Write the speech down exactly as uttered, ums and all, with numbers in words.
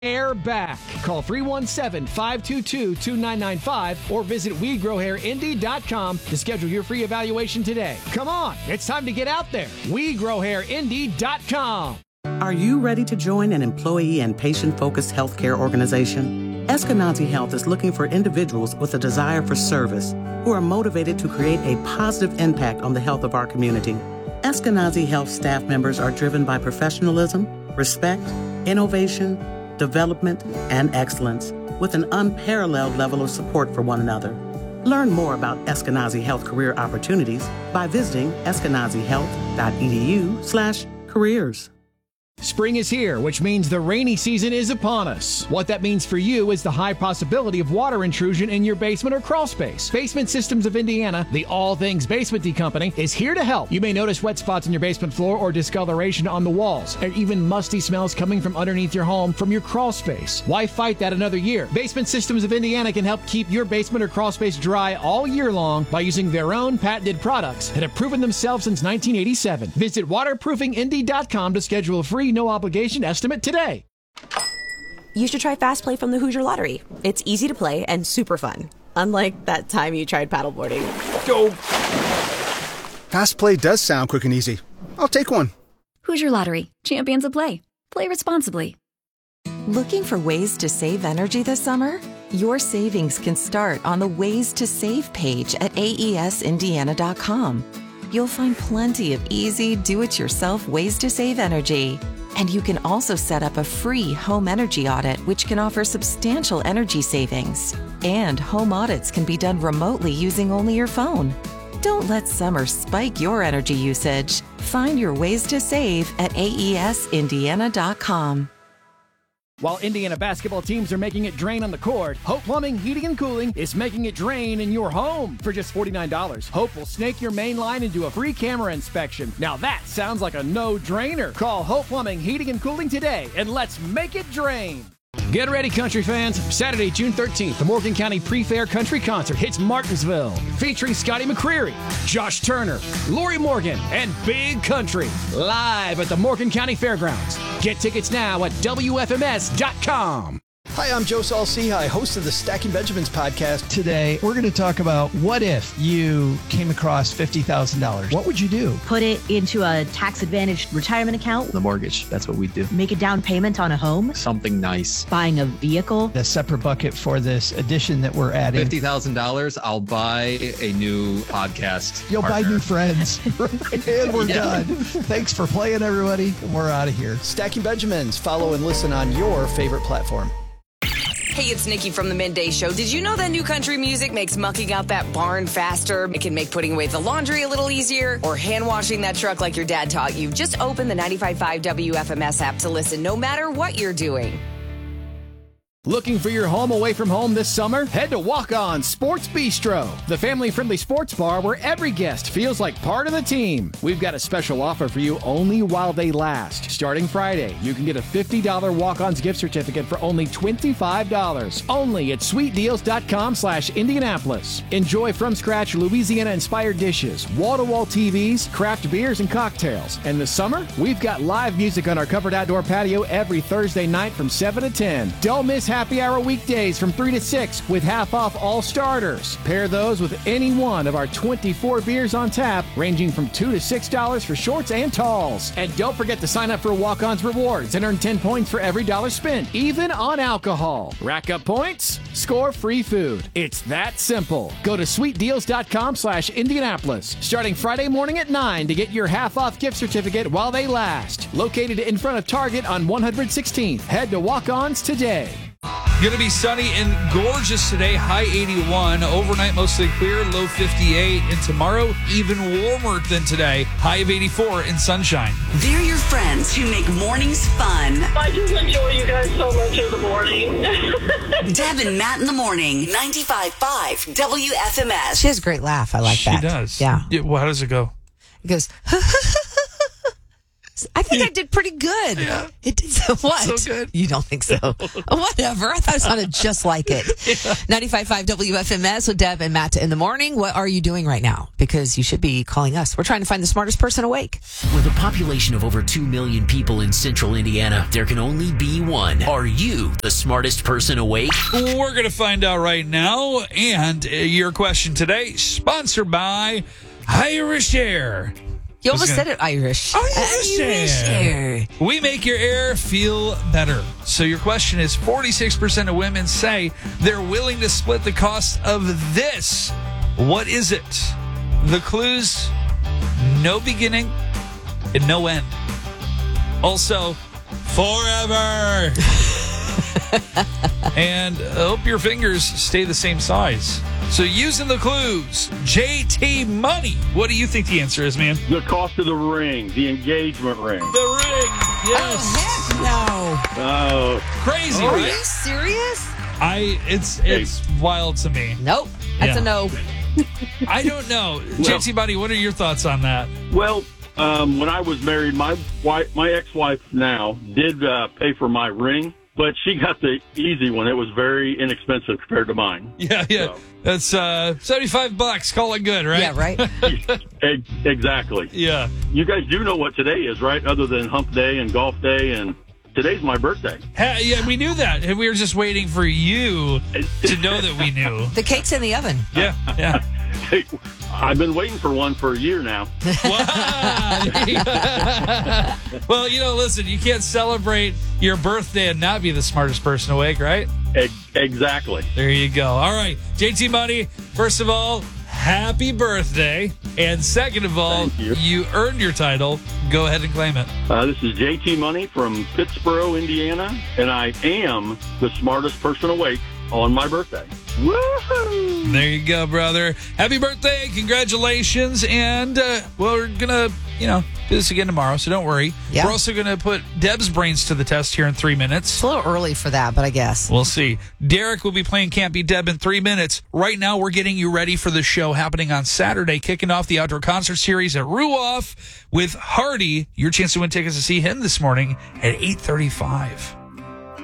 Hair back. Call three one seven, five two two, two nine nine five or visit we grow hair indy dot com to schedule your free evaluation today. Come on, it's time to get out there. we grow hair indy dot com. Are you ready to join an employee and patient-focused healthcare organization? Eskenazi Health is looking for individuals with a desire for service who are motivated to create a positive impact on the health of our community. Eskenazi Health staff members are driven by professionalism, respect, innovation, development, and excellence, with an unparalleled level of support for one another. Learn more about Eskenazi Health career opportunities by visiting eskenazi health dot e d u slash careers. Spring is here, which means the rainy season is upon us. What that means for you is the high possibility of water intrusion in your basement or crawl space. Basement Systems of Indiana, the all things basement-y company, is here to help. You may notice wet spots in your basement floor or discoloration on the walls, and even musty smells coming from underneath your home from your crawl space. Why fight that another year? Basement Systems of Indiana can help keep your basement or crawl space dry all year long by using their own patented products that have proven themselves since nineteen eighty-seven. Visit waterproofing indy dot com to schedule a free no obligation estimate today. You should try Fast Play from the Hoosier Lottery. It's easy to play and super fun. Unlike that time you tried paddleboarding. Go! Fast Play does sound quick and easy. I'll take one. Hoosier Lottery. Champions of play. Play responsibly. Looking for ways to save energy this summer? Your savings can start on the Ways to Save page at A E S indiana dot com. You'll find plenty of easy, do-it-yourself ways to save energy. And you can also set up a free home energy audit, which can offer substantial energy savings. And home audits can be done remotely using only your phone. Don't let summer spike your energy usage. Find your ways to save at A E S indiana dot com. While Indiana basketball teams are making it drain on the court, Hope Plumbing, Heating, and Cooling is making it drain in your home. For just forty-nine dollars, Hope will snake your main line and do a free camera inspection. Now that sounds like a no-drainer. Call Hope Plumbing, Heating, and Cooling today, and let's make it drain. Get ready, country fans. Saturday, June thirteenth, the Morgan County Pre-Fair Country Concert hits Martinsville, featuring Scotty McCreery, Josh Turner, Lori Morgan, and Big Country, live at the Morgan County Fairgrounds. Get tickets now at W F M S dot com. Hi, I'm Joe Saul-Sehy, host of the Stacking Benjamins podcast. Today, we're going to talk about what if you came across fifty thousand dollars? What would you do? Put it into a tax-advantaged retirement account. The mortgage, that's what we do. Make a down payment on a home. Something nice. Buying a vehicle. A separate bucket for this addition that we're adding. fifty thousand dollars, I'll buy a new podcast You'll partner. buy new friends. And we're yeah. done. Thanks for playing, everybody. We're out of here. Stacking Benjamins. Follow and listen on your favorite platform. Hey, it's Nikki from the Midday Show. Did you know that new country music makes mucking out that barn faster? It can make putting away the laundry a little easier or hand washing that truck like your dad taught you. Just open the ninety-five point five W F M S app to listen no matter what you're doing. Looking for your home away from home this summer? Head to Walk On Sports Bistro, the family-friendly sports bar where every guest feels like part of the team. We've got a special offer for you only while they last. Starting Friday, you can get a fifty dollars Walk-On's gift certificate for only twenty-five dollars. Only at sweet deals dot com slash Indianapolis. Enjoy from-scratch Louisiana-inspired dishes, wall-to-wall T Vs, craft beers, and cocktails. And this summer, we've got live music on our covered outdoor patio every Thursday night from seven to ten. Don't miss happy hour weekdays from three to six with half off all starters. Pair those with any one of our twenty-four beers on tap, ranging from two to six dollars for shorts and talls. And don't forget to sign up for Walk-On's Rewards and earn ten points for every dollar spent, even on alcohol. Rack up points, score free food. It's that simple. Go to sweet deals dot com slash Indianapolis, starting Friday morning at nine to get your half off gift certificate while they last. Located in front of Target on one hundred sixteenth. Head to Walk-On's today. Going to be sunny and gorgeous today, high eighty-one. Overnight, mostly clear, low fifty-eight. And tomorrow, even warmer than today, high of eighty-four and sunshine. They're your friends who make mornings fun. I just enjoy you guys so much in the morning. Deb and Matt in the morning, ninety-five point five W F M S. She has a great laugh. I like she that. She does. Yeah. yeah. Well, how does it go? It goes... I think I did pretty good. Yeah. It did so what? So good. You don't think so? Whatever. I thought it sounded just like it. Yeah. ninety-five point five W F M S with Deb and Matt in the morning. What are you doing right now? Because you should be calling us. We're trying to find the smartest person awake. With a population of over two million people in central Indiana, there can only be one. Are you the smartest person awake? We're going to find out right now. And uh, your question today, sponsored by Irish Air. You almost said it Irish. Irish, Irish Air. Air. We make your air feel better. So your question is, forty-six percent of women say they're willing to split the cost of this. What is it? The clues, no beginning and no end. Also, forever. And I hope your fingers stay the same size. So using the clues, J T Money. What do you think the answer is, man? The cost of the ring, the engagement ring. The ring, yes. Oh, heck no. Oh. Crazy, Are right? you serious? I, it's, it's wild to me. Nope. That's Yeah. a no. I don't know. Well- J T Money, what are your thoughts on that? Well, um, when I was married, my wife, my ex-wife now did uh, pay for my ring, but she got the easy one. It was very inexpensive compared to mine. Yeah, yeah. So. That's uh, seventy-five bucks. Call it good, right? Yeah, right. Ex- Exactly. Yeah. You guys do know what today is, right? Other than hump day and golf day, and today's my birthday. Ha- yeah, we knew that. And we were just waiting for you to know that we knew. The cake's in the oven. Yeah, yeah. Hey, I've been waiting for one for a year now. Well, you know, listen, you can't celebrate your birthday and not be the smartest person awake, right? Ex- Exactly. There you go. All right, J T Money, first of all, happy birthday. And second of all, Thank you. you earned your title. Go ahead and claim it. Uh, this is J T Money from Pittsboro, Indiana, and I am the smartest person awake on my birthday. Woohoo! There you go, brother. Happy birthday. Congratulations. And, uh, well, we're going to, you know, do this again tomorrow, so don't worry. Yeah. We're also going to put Deb's brains to the test here in three minutes. It's a little early for that, but I guess. We'll see. Derek will be playing Can't Beat Deb in three minutes. Right now, we're getting you ready for the show happening on Saturday, kicking off the outdoor concert series at Ruoff with Hardy. Your chance to win tickets to see him this morning at eight thirty-five.